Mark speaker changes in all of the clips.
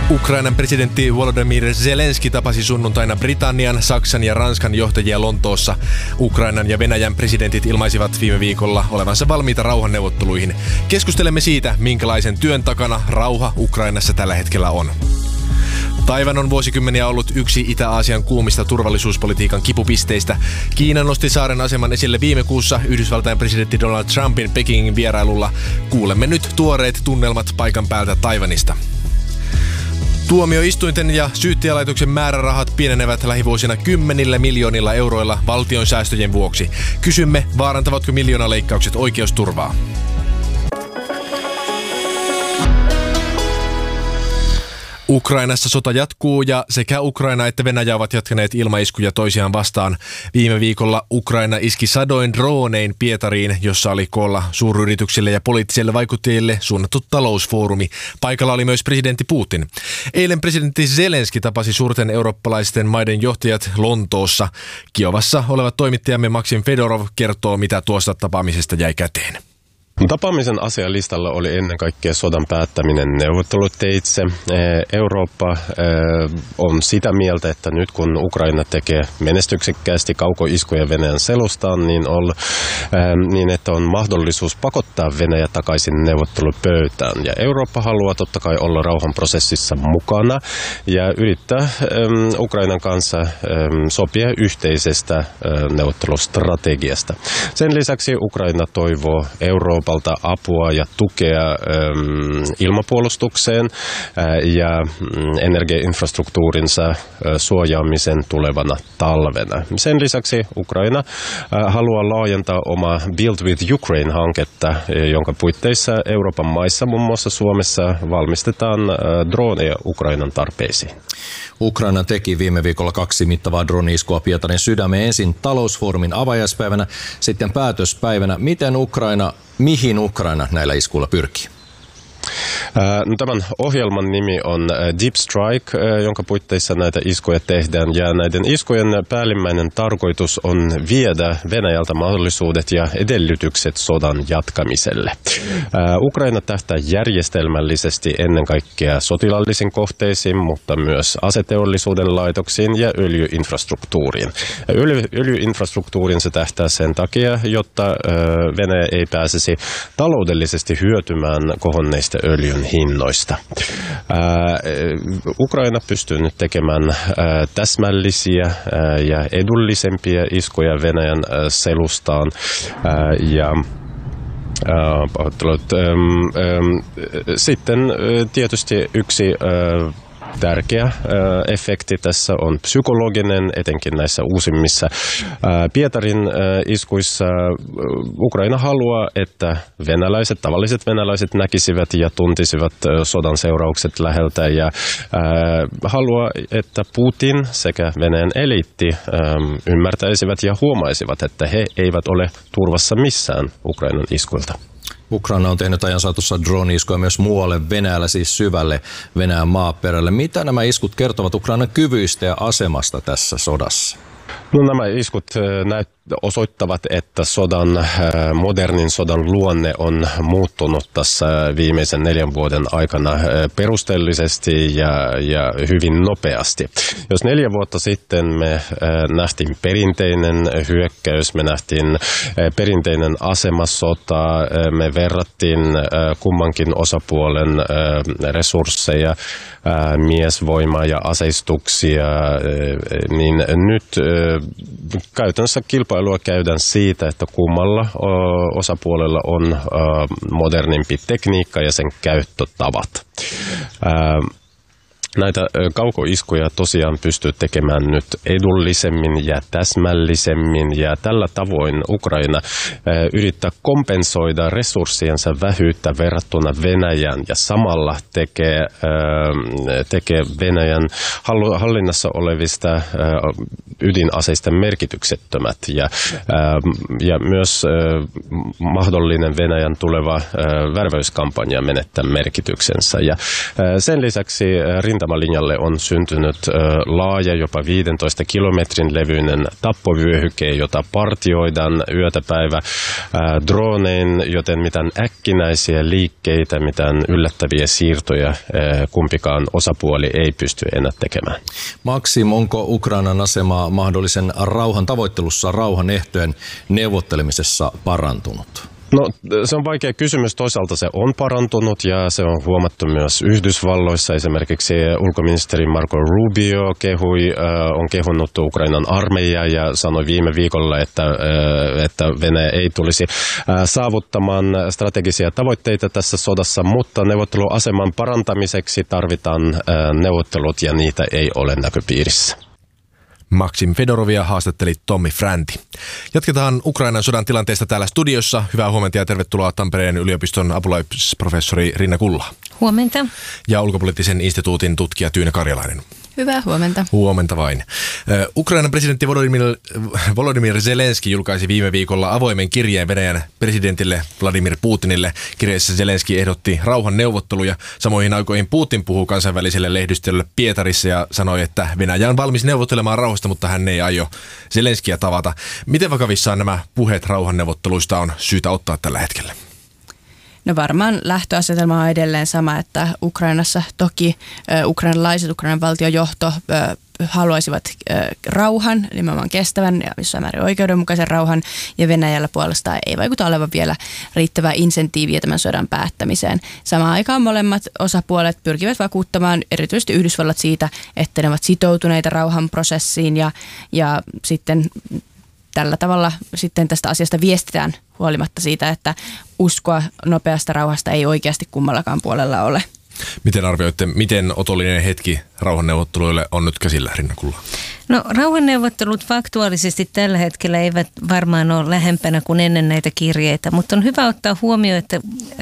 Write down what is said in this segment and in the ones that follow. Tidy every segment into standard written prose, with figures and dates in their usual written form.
Speaker 1: Ukrainan presidentti Volodymyr Zelenski tapasi sunnuntaina Britannian, Saksan ja Ranskan johtajia Lontoossa. Ukrainan ja Venäjän presidentit ilmaisivat viime viikolla olevansa valmiita rauhanneuvotteluihin. Keskustelemme siitä, minkälaisen työn takana rauha Ukrainassa tällä hetkellä on. Taiwan on vuosikymmeniä ollut yksi Itä-Aasian kuumista turvallisuuspolitiikan kipupisteistä. Kiina nosti saaren aseman esille viime kuussa Yhdysvaltain presidentti Donald Trumpin Pekingin vierailulla. Kuulemme nyt tuoreet tunnelmat paikan päältä Taiwanista. Tuomioistuinten ja syyttäjälaitoksen määrärahat pienenevät lähivuosina 10 miljoonilla euroilla valtion säästöjen vuoksi. Kysymme, vaarantavatko miljoonaleikkaukset oikeusturvaa? Ukrainassa sota jatkuu ja sekä Ukraina että Venäjä ovat jatkaneet ilmaiskuja toisiaan vastaan. Viime viikolla Ukraina iski sadoin dronein Pietariin, jossa oli koolla suuryrityksille ja poliittisille vaikuttajille suunnattu talousfoorumi. Paikalla oli myös presidentti Putin. Eilen presidentti Zelenski tapasi suurten eurooppalaisten maiden johtajat Lontoossa. Kiovassa oleva toimittajamme Maksim Fedorov kertoo, mitä tuosta tapaamisesta jäi käteen.
Speaker 2: Tapaamisen asialistalla oli ennen kaikkea sodan päättäminen neuvotteluteitse. Eurooppa on sitä mieltä, että nyt kun Ukraina tekee menestyksekkäästi kaukoiskuja Venäjän selustaan, niin että on mahdollisuus pakottaa Venäjä takaisin neuvottelupöytään. Ja Eurooppa haluaa totta kai olla rauhanprosessissa mukana ja yrittää Ukrainan kanssa sopia yhteisestä neuvottelustrategiasta. Sen lisäksi Ukraina toivoo Euroopalta apua ja tukea ilmapuolustukseen ja energiainfrastruktuurinsa suojaamisen tulevana talvena. Sen lisäksi Ukraina haluaa laajentaa omaa Build with Ukraine-hanketta, jonka puitteissa Euroopan maissa, muun muassa Suomessa, valmistetaan droneja Ukrainan tarpeisiin.
Speaker 3: Ukraina teki viime viikolla 2 mittavaa drone-iskua Pietarin sydämeen, ensin talousfoorumin avajaispäivänä, sitten päätöspäivänä. Mihin Ukraina näillä iskuilla pyrkii?
Speaker 2: Tämän ohjelman nimi on Deep Strike, jonka puitteissa näitä iskuja tehdään. Ja näiden iskujen päällimmäinen tarkoitus on viedä Venäjältä mahdollisuudet ja edellytykset sodan jatkamiselle. Ukraina tähtää järjestelmällisesti ennen kaikkea sotilaallisiin kohteisiin, mutta myös aseteollisuuden laitoksiin ja öljyinfrastruktuuriin. Öljyinfrastruktuuriin se tähtää sen takia, jotta Venäjä ei pääsisi taloudellisesti hyötymään kohonneista öljyn hinnoista. Ukraina pystyy nyt tekemään täsmällisiä ja edullisempia iskuja Venäjän selustaan ja sitten tietysti yksi tärkeä efekti tässä on psykologinen, etenkin näissä uusimmissa Pietarin iskuissa. Ukraina haluaa, että tavalliset venäläiset näkisivät ja tuntisivat sodan seuraukset läheltä ja haluaa, että Putin sekä Venäjän eliitti ymmärtäisivät ja huomaisivat, että he eivät ole turvassa missään Ukrainan iskuilta.
Speaker 3: Ukraina on tehnyt ajan saatossa drone-iskuja myös muualle Venäjällä, siis syvälle Venäjän maaperälle. Mitä nämä iskut kertovat Ukrainan kyvyistä ja asemasta tässä sodassa?
Speaker 2: No, nämä iskut osoittavat, että modernin sodan luonne on muuttunut tässä viimeisen 4 vuoden aikana perusteellisesti ja hyvin nopeasti. Jos 4 vuotta sitten me nähtiin perinteinen hyökkäys, me nähtiin perinteinen asemasota, me verrattiin kummankin osapuolen resursseja, miesvoimaa ja aseistuksia, niin nyt käytännössä kilpailua käydään siitä, että kummalla osapuolella on modernimpi tekniikka ja sen käyttötavat. Näitä kaukoiskuja tosiaan pystyy tekemään nyt edullisemmin ja täsmällisemmin ja tällä tavoin Ukraina yrittää kompensoida resurssiensa vähyyttä verrattuna Venäjään ja samalla tekee Venäjän hallinnassa olevista ydinaseista merkityksettömät ja myös mahdollinen Venäjän tuleva värväyskampanja menettää merkityksensä. Ja sen lisäksi rintamalinjalle on syntynyt laaja, jopa 15 kilometrin levyinen tappovyöhyke, jota partioidaan yötä päivä dronein, joten mitään äkkinäisiä liikkeitä, mitään yllättäviä siirtoja kumpikaan osapuoli ei pysty enää tekemään.
Speaker 3: Maksim, onko Ukrainan asema mahdollisen rauhan tavoittelussa, rauhan ehtojen neuvottelemisessa parantunut?
Speaker 2: No, se on vaikea kysymys. Toisaalta se on parantunut ja se on huomattu myös Yhdysvalloissa. Esimerkiksi ulkoministeri Marco Rubio on kehunut Ukrainan armeijaa ja sanoi viime viikolla, että Venäjä ei tulisi saavuttamaan strategisia tavoitteita tässä sodassa, mutta neuvotteluaseman parantamiseksi tarvitaan neuvottelut ja niitä ei ole näköpiirissä.
Speaker 1: Maksim Fedorovia haastatteli Tommi Fränti. Jatketaan Ukrainan sodan tilanteesta täällä studiossa. Hyvää huomenta ja tervetuloa Tampereen yliopiston apulaisprofessori Rinna Kulla.
Speaker 4: Huomenta.
Speaker 1: Ja ulkopoliittisen instituutin tutkija Tyyne Karjalainen.
Speaker 4: Hyvää huomenta.
Speaker 1: Huomenta vain. Ukrainan presidentti Volodymyr Zelenski julkaisi viime viikolla avoimen kirjeen Venäjän presidentille Vladimir Putinille. Kirjeessä Zelenski ehdotti rauhan neuvotteluja. Samoihin aikoihin Putin puhuu kansainväliselle lehdistölle Pietarissa ja sanoi, että Venäjä on valmis neuvottelemaan rauhasta, mutta hän ei aio Zelenskiä tavata. Miten vakavissaan nämä puheet rauhanneuvotteluista on syytä ottaa tällä hetkellä?
Speaker 4: No varmaan lähtöasetelma on edelleen sama, että Ukrainassa toki ukrainalaiset, Ukrainan valtiojohto haluaisivat rauhan, nimenomaan kestävän ja jossain määrin oikeudenmukaisen rauhan, ja Venäjällä puolestaan ei vaikuta olevan vielä riittävää insentiiviä tämän sodan päättämiseen. Samaan aikaan molemmat osapuolet pyrkivät vakuuttamaan erityisesti Yhdysvallat siitä, että ne ovat sitoutuneita rauhanprosessiin ja sitten tällä tavalla sitten tästä asiasta viestitään huolimatta siitä, että uskoa nopeasta rauhasta ei oikeasti kummallakaan puolella ole.
Speaker 1: Miten arvioitte, miten otollinen hetki rauhanneuvotteluille on nyt käsillä, Rinna Kulla?
Speaker 5: No rauhanneuvottelut faktuaalisesti tällä hetkellä eivät varmaan ole lähempänä kuin ennen näitä kirjeitä, mutta on hyvä ottaa huomioon, että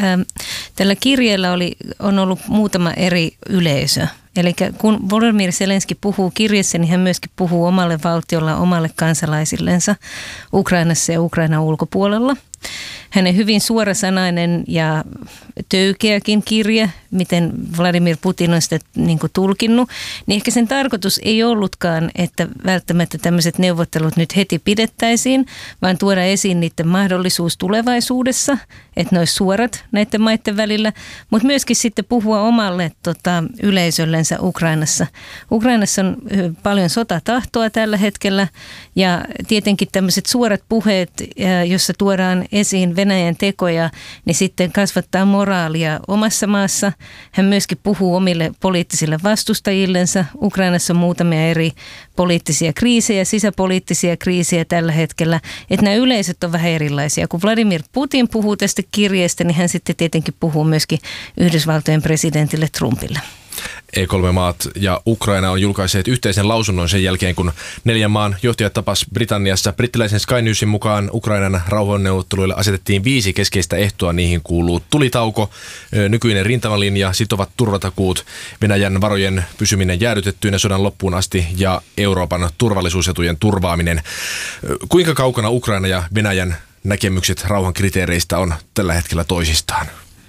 Speaker 5: tällä kirjeellä on ollut muutama eri yleisö. Eli kun Volodymyr Zelenski puhuu kirjeessä, niin hän myöskin puhuu omalle valtiolla, omalle kansalaisillensa Ukrainassa ja Ukrainan ulkopuolella. Hänen hyvin suorasanainen ja töykeäkin kirje, miten Vladimir Putin on sitä niin kuin tulkinnut, niin ehkä sen tarkoitus ei ollutkaan, että välttämättä tämmöiset neuvottelut nyt heti pidettäisiin, vaan tuoda esiin niiden mahdollisuus tulevaisuudessa, että ne olisi suorat näiden maiden välillä, mutta myöskin sitten puhua omalle yleisöllensä Ukrainassa. Ukrainassa on paljon sotatahtoa tällä hetkellä ja tietenkin tämmöiset suorat puheet, jossa tuodaan esiin Venäjän tekoja, niin sitten kasvattaa moraalia omassa maassa. Hän myöskin puhuu omille poliittisille vastustajillensa. Ukrainassa on muutamia eri poliittisia kriisejä, sisäpoliittisia kriisejä tällä hetkellä. Että nämä yleisöt on vähän erilaisia. Kun Vladimir Putin puhuu tästä kirjeestä, niin hän sitten tietenkin puhuu myöskin Yhdysvaltojen presidentille Trumpille.
Speaker 1: E3-maat ja Ukraina on julkaisseet yhteisen lausunnon sen jälkeen, kun 4 maan johtajat tapas Britanniassa. Brittiläisen Sky Newsin mukaan Ukrainan rauhanneuvotteluille asetettiin 5 keskeistä ehtoa. Niihin kuuluu tulitauko, nykyinen rintamalinja, sitovat turvatakuut, Venäjän varojen pysyminen jäädytettyinä sodan loppuun asti ja Euroopan turvallisuusetujen turvaaminen. Kuinka kaukana Ukraina ja Venäjän näkemykset rauhan kriteereistä on tällä hetkellä toisistaan?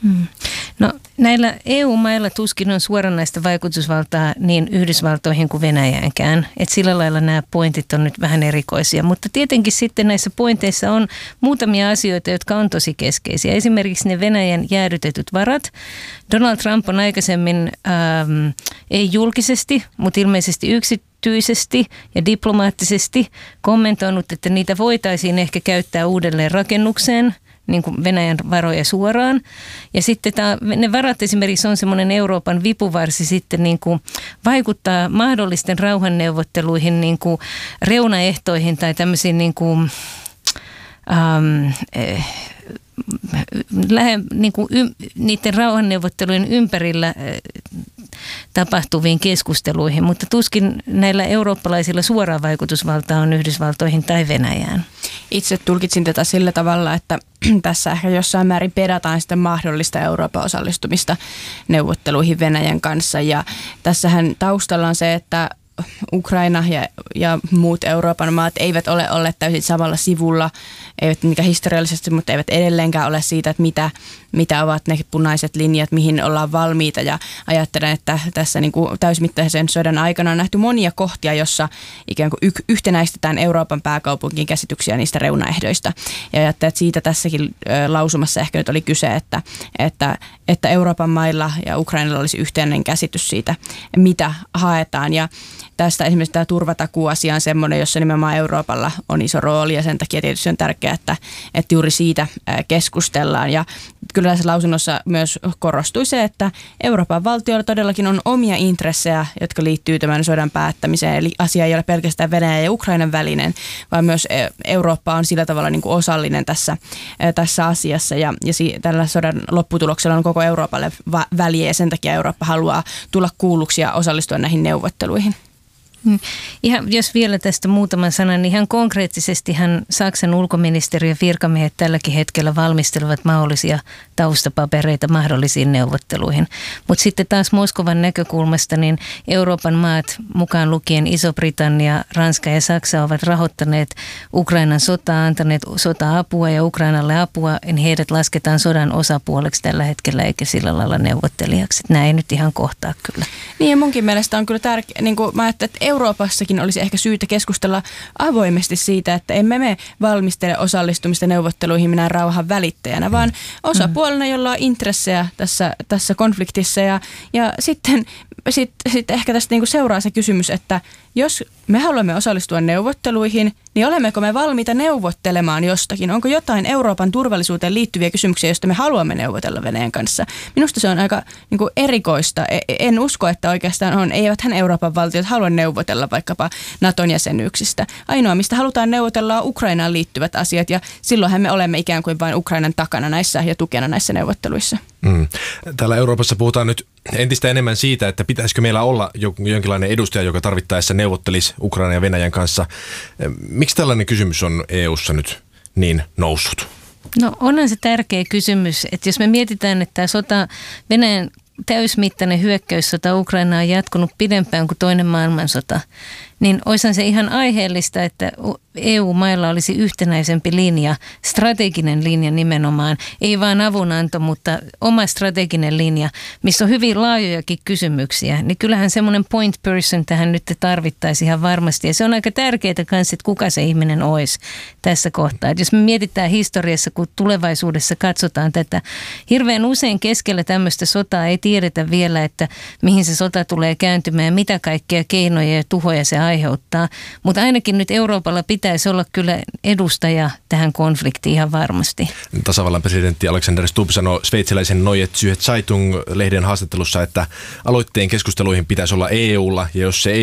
Speaker 5: No näillä EU-mailla tuskin on suoranaista vaikutusvaltaa niin Yhdysvaltoihin kuin Venäjäänkään. Et sillä lailla nämä pointit on nyt vähän erikoisia, mutta tietenkin sitten näissä pointeissa on muutamia asioita, jotka on tosi keskeisiä. Esimerkiksi ne Venäjän jäädytetyt varat. Donald Trump on aikaisemmin, ei julkisesti, mutta ilmeisesti yksityisesti ja diplomaattisesti kommentoinut, että niitä voitaisiin ehkä käyttää uudelleen rakennukseen, niin kuin Venäjän varoja suoraan. Ja sitten ne varat esimerkiksi on semmoinen Euroopan vipuvarsi sitten niin kuin vaikuttaa mahdollisten rauhanneuvotteluihin niin kuin reunaehtoihin tai tämmöisiin niin kuin, niiden rauhanneuvottelujen ympärillä tapahtuviin keskusteluihin, mutta tuskin näillä eurooppalaisilla suoraa vaikutusvaltaa on Yhdysvaltoihin tai Venäjään.
Speaker 4: Itse tulkitsin tätä sillä tavalla, että tässä ehkä jossain määrin pedataan sitten mahdollista Euroopan osallistumista neuvotteluihin Venäjän kanssa. Ja tässähän taustalla on se, että Ukraina ja muut Euroopan maat eivät ole olleet täysin samalla sivulla, eivät mikä historiallisesti, mutta eivät edelleenkään ole siitä, että mitä ovat ne punaiset linjat, mihin ollaan valmiita. Ja ajattelen, että tässä niin kuin täysmittaisen sodan aikana on nähty monia kohtia, jossa ikään kuin yhtenäistetään Euroopan pääkaupunkin käsityksiä niistä reunaehdoista. Ja ajattelen, että siitä tässäkin lausumassa ehkä nyt oli kyse, että Euroopan mailla ja Ukrainalla olisi yhteinen käsitys siitä, mitä haetaan. Ja tästä esimerkiksi tämä turvatakuasia on semmoinen, jossa nimenomaan Euroopalla on iso rooli ja sen takia tietysti on tärkeää, että juuri siitä keskustellaan. Ja kyllä tässä lausunnossa myös korostui se, että Euroopan valtioilla todellakin on omia intressejä, jotka liittyy tämän sodan päättämiseen. Eli asia ei ole pelkästään Venäjän ja Ukrainan välinen, vaan myös Eurooppa on sillä tavalla niin kuin osallinen tässä asiassa. Ja tällä sodan lopputuloksella on koko Euroopalle väliä ja sen takia Eurooppa haluaa tulla kuulluksi ja osallistua näihin neuvotteluihin.
Speaker 5: Ihan, jos vielä tästä muutaman sanan, niin ihan konkreettisestihan Saksan ulkoministeriön virkamiehet tälläkin hetkellä valmistelevat mahdollisia taustapapereita mahdollisiin neuvotteluihin. Mutta sitten taas Moskovan näkökulmasta, niin Euroopan maat, mukaan lukien Iso-Britannia, Ranska ja Saksa, ovat rahoittaneet Ukrainan sotaa, antaneet sota-apua ja Ukrainalle apua, niin heidät lasketaan sodan osapuoleksi tällä hetkellä eikä sillä lailla neuvottelijaksi. Nämä ei nyt ihan kohtaa kyllä.
Speaker 4: Niin ja munkin mielestä on kyllä tärkeää, niin kuin mä ajattelen, että Euroopassakin olisi ehkä syytä keskustella avoimesti siitä, että emme me valmistele osallistumista neuvotteluihin minä rauhan välittäjänä, vaan osapuolena, jolla on intressejä tässä konfliktissa. Ja sitten ehkä tästä niin kuin seuraa se kysymys, että jos me haluamme osallistua neuvotteluihin, niin olemmeko me valmiita neuvottelemaan jostakin? Onko jotain Euroopan turvallisuuteen liittyviä kysymyksiä, joista me haluamme neuvotella Venäjän kanssa? Minusta se on aika niin kuin erikoista. En usko, että oikeastaan on. Eiväthän Euroopan valtiot halua neuvotella vaikkapa Naton jäsenyyksistä. Ainoa, mistä halutaan neuvotella, on Ukrainaan liittyvät asiat ja silloinhan me olemme ikään kuin vain Ukrainan takana näissä ja tukena näissä neuvotteluissa.
Speaker 1: Täällä Euroopassa puhutaan nyt entistä enemmän siitä, että pitäisikö meillä olla jonkinlainen edustaja, joka tarvittaessa neuvottelisi Ukrainan ja Venäjän kanssa. Miksi tällainen kysymys on EU:ssa nyt niin noussut?
Speaker 5: No onhan se tärkeä kysymys, että jos me mietitään, että tämä Venäjän täysmittainen hyökkäyssota Ukrainaan on jatkunut pidempään kuin toinen maailmansota, niin olisihan se ihan aiheellista, että EU-mailla olisi yhtenäisempi linja, strateginen linja nimenomaan, ei vain avunanto, mutta oma strateginen linja, missä on hyvin laajojakin kysymyksiä, niin kyllähän semmoinen point person tähän nyt tarvittaisiin ihan varmasti. Ja se on aika tärkeää kanssa, että kuka se ihminen olisi tässä kohtaa. Et jos me mietitään historiassa, kun tulevaisuudessa katsotaan tätä, hirveän usein keskellä tämmöistä sotaa ei tiedetä vielä, että mihin se sota tulee kääntymään ja mitä kaikkea keinoja ja tuhoja se aiheuttaa. Mutta ainakin nyt Euroopalla pitäisi olla kyllä edustaja tähän konfliktiin ihan varmasti.
Speaker 1: Tasavallan presidentti Alexander Stubb sanoi sveitsiläisen Neue Zürcher Zeitung-lehden haastattelussa, että aloitteen keskusteluihin pitäisi olla EUlla ja jos se ei